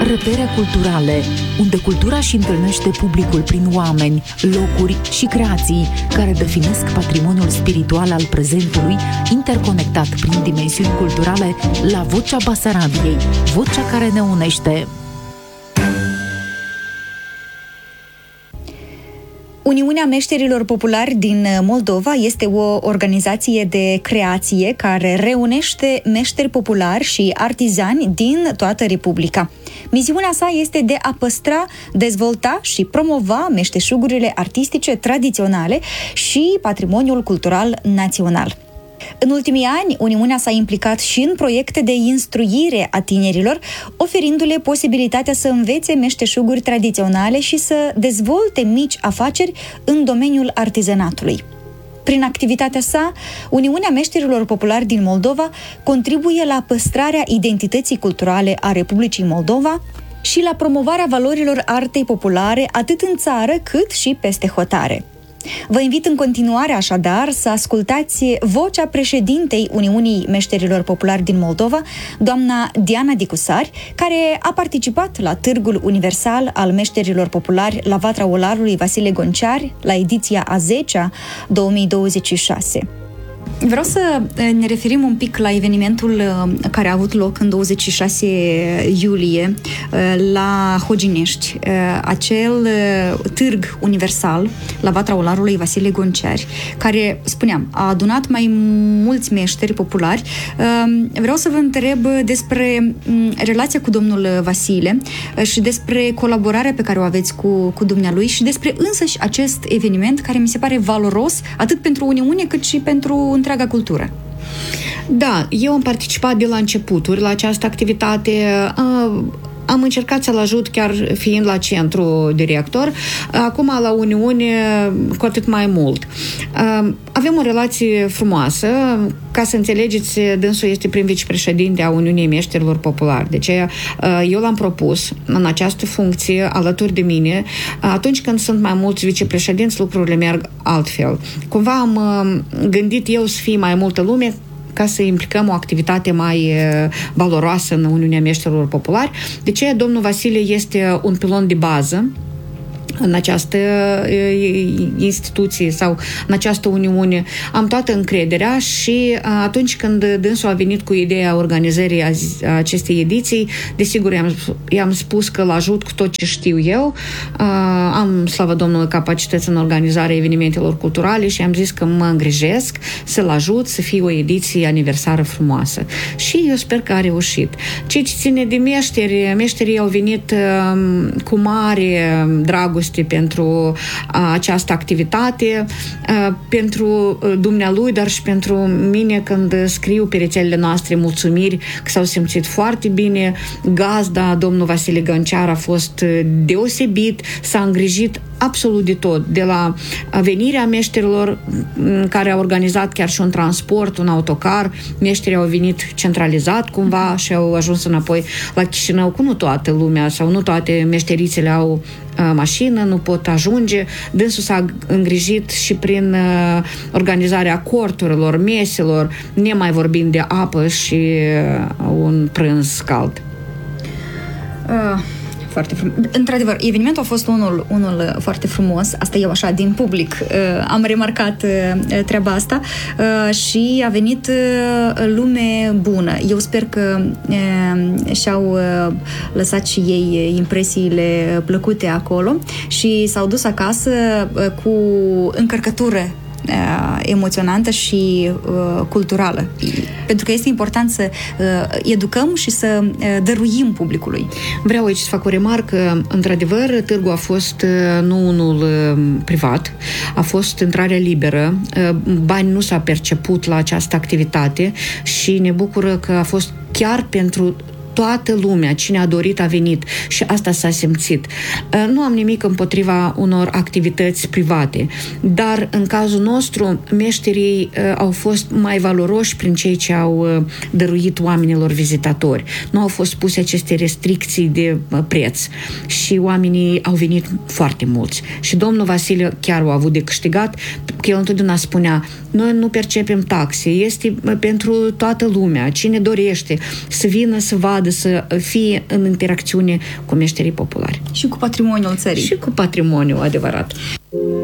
Repere culturale, unde cultura își întâlnește publicul prin oameni, locuri și creații care definesc patrimoniul spiritual al prezentului, interconectat prin dimensiuni culturale la Vocea Basarabiei, vocea care ne unește. Uniunea Meșterilor Populari din Moldova este o organizație de creație care reunește meșteri populari și artizani din toată Republica. Misiunea sa este de a păstra, dezvolta și promova meșteșugurile artistice tradiționale și patrimoniul cultural național. În ultimii ani, Uniunea s-a implicat și în proiecte de instruire a tinerilor, oferindu-le posibilitatea să învețe meșteșuguri tradiționale și să dezvolte mici afaceri în domeniul artizanatului. Prin activitatea sa, Uniunea Meșterilor Populari din Moldova contribuie la păstrarea identității culturale a Republicii Moldova și la promovarea valorilor artei populare atât în țară cât și peste hotare. Vă invit în continuare, așadar, să ascultați vocea președintei Uniunii Meșterilor Populari din Moldova, doamna Diana Dicusari, care a participat la Târgul Universal al Meșterilor Populari la Vatra Olarului Vasile Gonciari, la ediția a 10-a 2026. Vreau să ne referim un pic la evenimentul care a avut loc în 26 iulie la Hoginești, acel târg universal la Vatra Olarului Vasile Gonciari, care, spuneam, a adunat mai mulți meșteri populari. Vreau să vă întreb despre relația cu domnul Vasile și despre colaborarea pe care o aveți cu dumnealui și despre însăși acest eveniment care mi se pare valoros atât pentru Uniune cât și pentru întreaga cultură. Da, eu am participat de la începuturi la această activitate. Am încercat să-l ajut chiar fiind la centru director. Acum la Uniune cu atât mai mult. Avem o relație frumoasă. Ca să înțelegeți, dânsul este prim vicepreședinte a Uniunii Meșterilor Populari. Deci eu l-am propus în această funcție alături de mine. Atunci când sunt mai mulți vicepreședinți, lucrurile merg altfel. Cumva am gândit eu să fie mai multă lume ca să implicăm o activitate mai valoroasă în Uniunea Meșterilor Populari. De ce domnul Vasile este un pilon de bază în această instituție sau în această uniune. Am toată încrederea și atunci când dânsul a venit cu ideea organizării acestei ediții, desigur i-am spus că îl ajut cu tot ce știu eu. Am, slavă Domnului, capacități în organizarea evenimentelor culturale și am zis că mă îngrijesc să-l ajut să fie o ediție aniversară frumoasă. Și eu sper că a reușit. Ce ține de meșterii au venit cu mare dragoste pentru această activitate, pentru dumnealui, dar și pentru mine când scriu pe rețelele noastre mulțumiri că s-au simțit foarte bine. Gazda, domnul Vasile Gonciar, a fost deosebit, s-a îngrijit absolut de tot, de la venirea meșterilor care au organizat chiar și un transport, un autocar, meșterii au venit centralizat cumva și au ajuns înapoi la Chișinău cu nu toată lumea sau nu toate meșterițele au mașină, nu pot ajunge. Dânsul s-a îngrijit și prin organizarea corturilor, meselor, nemai vorbind de apă și un prânz cald. Foarte frumos. Într-adevăr, evenimentul a fost unul foarte frumos. Asta eu așa, din public, am remarcat treaba asta și a venit lume bună. Eu sper că și-au lăsat și ei impresiile plăcute acolo și s-au dus acasă cu încărcătură emoționantă și culturală. Pentru că este important să educăm și să dăruim publicului. Vreau aici să fac o remarcă. Într-adevăr, târgul a fost nu unul privat, a fost intrare liberă. Bani nu s-a perceput la această activitate și ne bucură că a fost chiar pentru toată lumea, cine a dorit a venit și asta s-a simțit. Nu am nimic împotriva unor activități private, dar în cazul nostru meșterii au fost mai valoroși prin cei ce au dăruit oamenilor vizitatori. Nu au fost puse aceste restricții de preț și oamenii au venit foarte mulți. Și domnul Vasile chiar a avut de câștigat, că el întotdeauna spunea, noi nu percepem taxe, este pentru toată lumea, cine dorește să vină să vadă dovadă să fie în interacțiune cu meșterii populari. Și cu patrimoniul țării. Și cu patrimoniul adevărat.